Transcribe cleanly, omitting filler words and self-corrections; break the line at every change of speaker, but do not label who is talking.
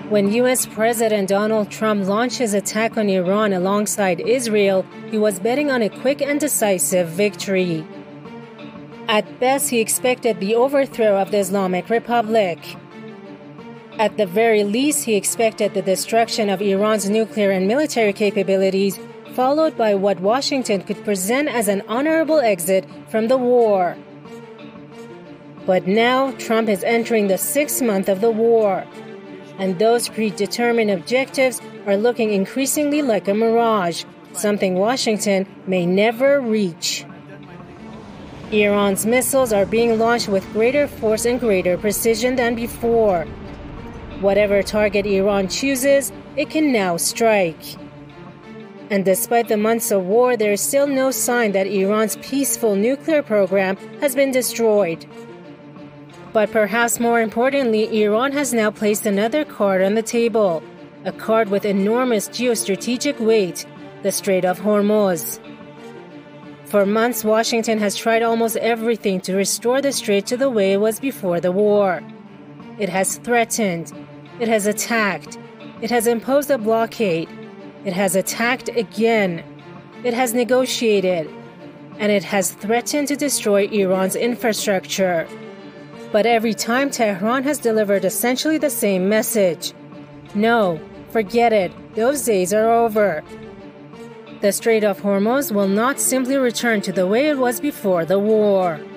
When U.S. President Donald Trump launched his attack on Iran alongside Israel, he was betting on a quick and decisive victory. At best, he expected the overthrow of the Islamic Republic. At the very least, he expected the destruction of Iran's nuclear and military capabilities, followed by what Washington could present as an honorable exit from the war. But now, Trump is entering the sixth month of the war, and those predetermined objectives are looking increasingly like a mirage, something Washington may never reach. Iran's missiles are being launched with greater force and greater precision than before. Whatever target Iran chooses, it can now strike. And despite the months of war, there is still no sign that Iran's peaceful nuclear program has been destroyed. But perhaps more importantly, Iran has now placed another card on the table, a card with enormous geostrategic weight, the Strait of Hormuz. For months, Washington has tried almost everything to restore the strait to the way it was before the war. It has threatened, it has attacked, it has imposed a blockade, it has attacked again, it has negotiated, and it has threatened to destroy Iran's infrastructure. But every time, Tehran has delivered essentially the same message. No, forget it, those days are over. The Strait of Hormuz will not simply return to the way it was before the war.